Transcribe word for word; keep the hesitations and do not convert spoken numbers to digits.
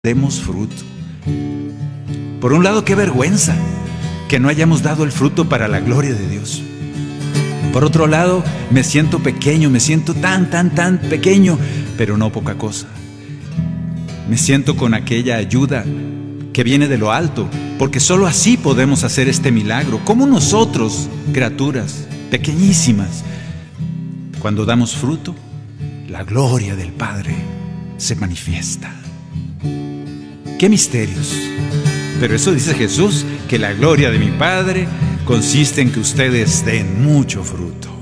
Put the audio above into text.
demos fruto. Por un lado, qué vergüenza que no hayamos dado el fruto para la gloria de Dios. Por otro lado, me siento pequeño, me siento tan, tan, tan pequeño, pero no poca cosa. Me siento con aquella ayuda que viene de lo alto, porque solo así podemos hacer este milagro. Como nosotros, criaturas pequeñísimas, cuando damos fruto, la gloria del Padre se manifiesta. ¡Qué misterios! Pero eso dice Jesús, que la gloria de mi Padre consiste en que ustedes den mucho fruto.